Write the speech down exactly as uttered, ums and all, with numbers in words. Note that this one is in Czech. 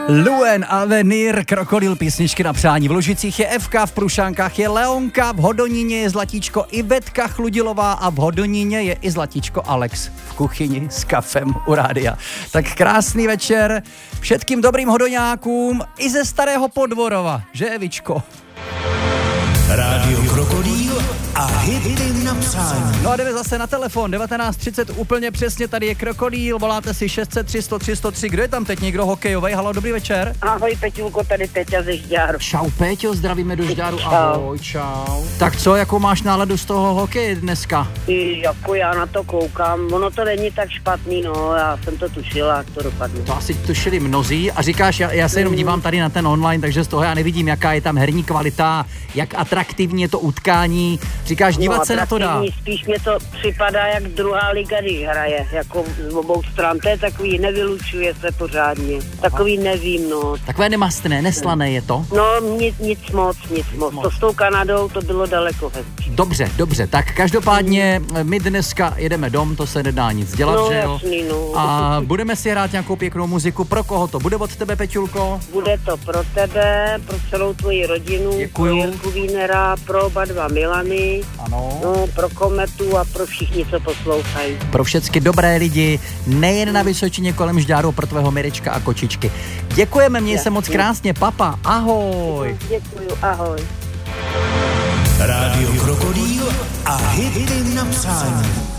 Luen Avenir, Krokodil, písničky na přání. V Lužicích je Evka, v Prušánkách je Leonka, v Hodoníně je zlatíčko Ivetka Chludilová a v Hodoníně je i zlatíčko Alex v kuchyni s kafem u rádia. Tak krásný večer všetkým dobrým hodoňákům i ze Starého Podvorova, že Evičko? Rádio Krokodil a hity na přání. No a jdeme zase na telefon, devatenáct třicet úplně přesně, tady je Krokodil, voláte si šest set tři sto tři sto tři, kdo je tam teď, někdo hokejovej? Halo, dobrý večer. Ahoj Peťulko, tady Peťa ze Žďáru. Čau Péťo, zdravíme do Žďáru, ahoj, čau. Tak co, jakou máš náladu z toho hokeje dneska? I jako já na to koukám, ono to není tak špatný, no, já jsem to tušila, jak to dopadne. To asi tušili mnozí a říkáš, já, já se jenom dívám tady na ten online, takže z toho já nevidím, jaká je tam herní kvalita, jak atraktivní je to utkání. Říkáš, dívat no, se na to dá. Spíš mě to připadá jak druhá liga, když hraje, jako z obou stran, to je takový, nevylučuje se pořádně, takový nevím, no. Takové nemastné, neslané je to? No, nic, nic moc, nic, nic moc. moc. To s tou Kanadou, to bylo daleko hezčí. Dobře, dobře, tak každopádně my dneska jedeme dom, to se nedá nic dělat, no, že jo? Jasný, no. A budeme si hrát nějakou pěknou muziku, pro koho to bude od tebe, Peťulko? Bude to pro tebe, pro celou tvoji rodinu, děkuju. Pro Jirku Vínera, pro oba dva Milany, ano. No, pro Kometu a pro všichni, co poslouchají. Pro všechny dobré lidi, nejen na Vysočině kolem Žďáru, pro tvého Mirečka a kočičky. Děkujeme, měj se moc krásně, papa, ahoj. Děkuju, ahoj. Rádio Krokodil a hity na přání.